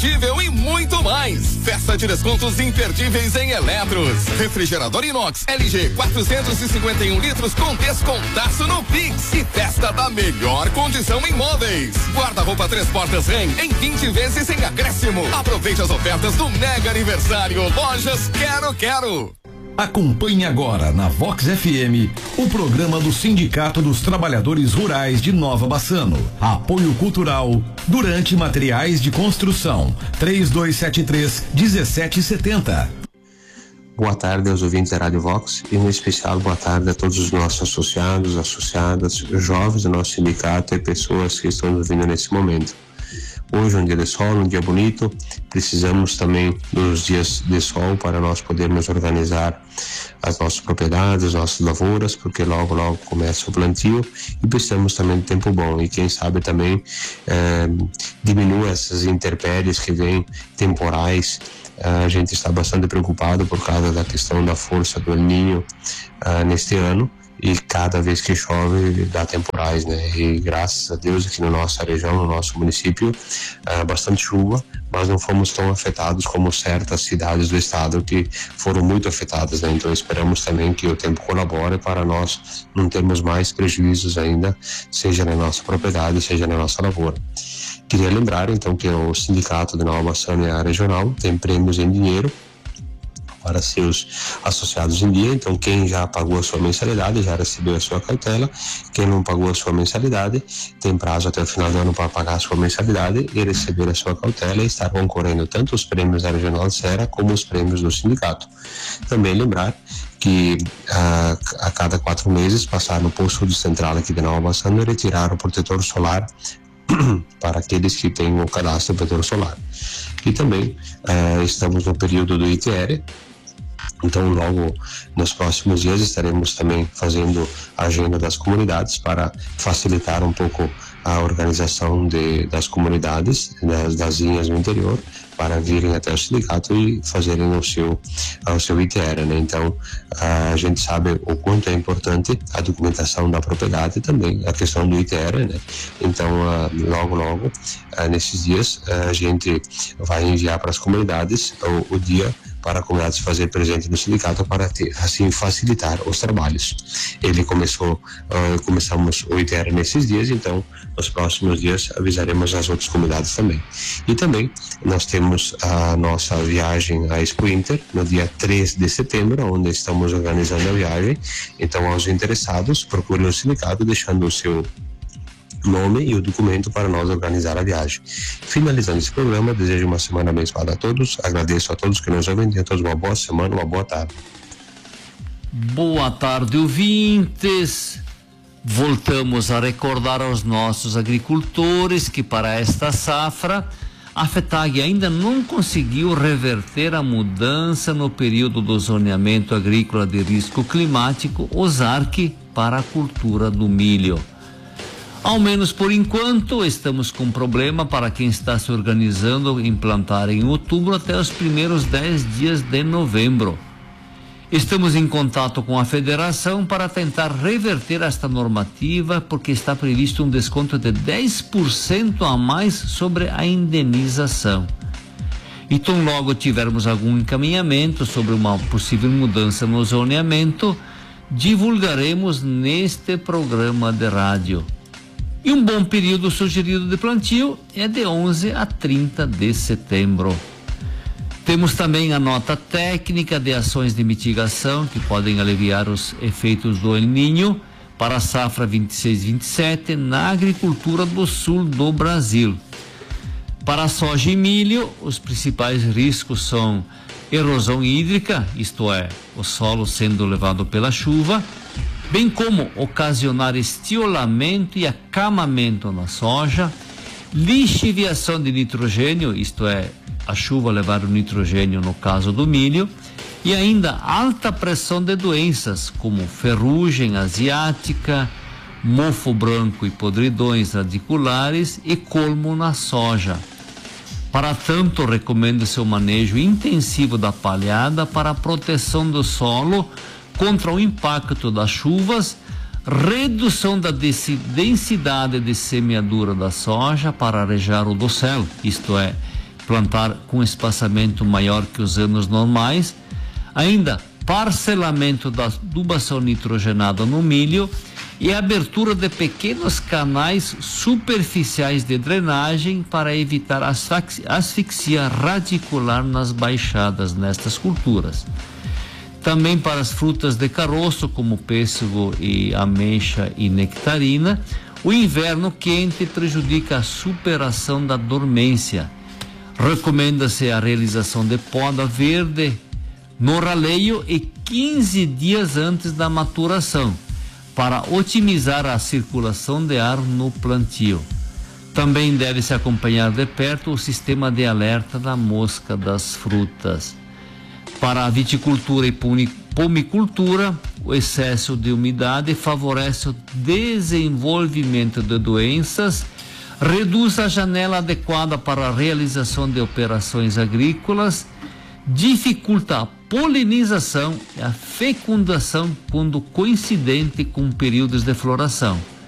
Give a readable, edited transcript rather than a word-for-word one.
e muito mais. Festa de descontos imperdíveis em eletros. Refrigerador inox LG 451 litros com descontaço no Pix e festa da melhor condição em móveis. Guarda-roupa 3 portas REM em 20 vezes sem acréscimo. Aproveite as ofertas do mega aniversário Lojas Quero. Acompanhe agora na Vox FM o programa do Sindicato dos Trabalhadores Rurais de Nova Bassano. Apoio cultural durante materiais de construção. 3273-1770. Boa tarde aos ouvintes da Rádio Vox e, em especial, boa tarde a todos os nossos associados, associadas, jovens do nosso sindicato e pessoas que estão nos ouvindo nesse momento. Hoje é um dia de sol, um dia bonito. Precisamos também dos dias de sol para nós podermos organizar as nossas propriedades, as nossas lavouras, porque logo começa o plantio e precisamos também de tempo bom. E quem sabe também diminua essas intempéries que vêm temporais. A gente está bastante preocupado por causa da questão da força do El Niño neste ano. E cada vez que chove dá temporais, né? E graças a Deus aqui na nossa região, no nosso município, bastante chuva, mas não fomos tão afetados como certas cidades do estado que foram muito afetadas, né? Então esperamos também que o tempo colabore para nós não termos mais prejuízos ainda, seja na nossa propriedade, seja na nossa lavoura. Queria lembrar então que o Sindicato de Nova Bassano e a Regional tem prêmios em dinheiro para seus associados em dia. Então quem já pagou a sua mensalidade já recebeu a sua cartela. Quem não pagou a sua mensalidade tem prazo até o final do ano para pagar a sua mensalidade e receber a sua cartela e estar concorrendo tanto os prêmios da Regional Serra como os prêmios do sindicato. Também lembrar que a cada 4 meses passar no posto de central aqui de Nova Bassano e retirar o protetor solar para aqueles que têm o cadastro protetor solar. E também estamos no período do ITR. Então, logo nos próximos dias estaremos também fazendo a agenda das comunidades para facilitar um pouco a organização das comunidades, das linhas no interior, para virem até o sindicato e fazerem o seu ITR, né? Então, a gente sabe o quanto é importante a documentação da propriedade e também a questão do ITR, né? Então, logo, nesses dias, a gente vai enviar para as comunidades o dia para a comunidade se fazer presente no sindicato para assim facilitar os trabalhos. Começamos o ITR nesses dias, então nos próximos dias avisaremos as outras comunidades também. E também nós temos a nossa viagem à Expo Inter no dia 3 de setembro, onde estamos organizando a viagem. Então, aos interessados, procurem o sindicato deixando o seu nome e o documento para nós organizar a viagem. Finalizando esse programa, desejo uma semana abençoada a todos, agradeço a todos que nos ouvem, a todos uma boa semana, uma boa tarde. Boa tarde, ouvintes. Voltamos a recordar aos nossos agricultores que para esta safra a FETAG ainda não conseguiu reverter a mudança no período do zoneamento agrícola de risco climático, o ZARC, para a cultura do milho. Ao menos por enquanto, estamos com problema para quem está se organizando em plantar em outubro até os primeiros 10 dias de novembro. Estamos em contato com a federação para tentar reverter esta normativa, porque está previsto um desconto de 10% a mais sobre a indenização. Então, logo tivermos algum encaminhamento sobre uma possível mudança no zoneamento, divulgaremos neste programa de rádio. E um bom período sugerido de plantio é de 11 a 30 de setembro. Temos também a nota técnica de ações de mitigação que podem aliviar os efeitos do El Niño para a safra 26-27 na agricultura do sul do Brasil. Para a soja e milho, os principais riscos são erosão hídrica, isto é, o solo sendo levado pela chuva, bem como ocasionar estiolamento e acamamento na soja, lixiviação de nitrogênio, isto é, a chuva levar o nitrogênio no caso do milho, e ainda alta pressão de doenças como ferrugem asiática, mofo branco e podridões radiculares e colmo na soja. Para tanto, recomenda-se o manejo intensivo da palhada para a proteção do solo contra o impacto das chuvas, redução da densidade de semeadura da soja para arejar o dossel, isto é, plantar com espaçamento maior que os anos normais. Ainda parcelamento da adubação nitrogenada no milho e abertura de pequenos canais superficiais de drenagem para evitar asfixia radicular nas baixadas nestas culturas. Também para as frutas de caroço, como pêssego e ameixa e nectarina, o inverno quente prejudica a superação da dormência. Recomenda-se a realização de poda verde no raleio e 15 dias antes da maturação, para otimizar a circulação de ar no plantio. Também deve-se acompanhar de perto o sistema de alerta da mosca das frutas. Para a viticultura e pomicultura, o excesso de umidade favorece o desenvolvimento de doenças, reduz a janela adequada para a realização de operações agrícolas, dificulta a polinização e a fecundação quando coincidente com períodos de floração.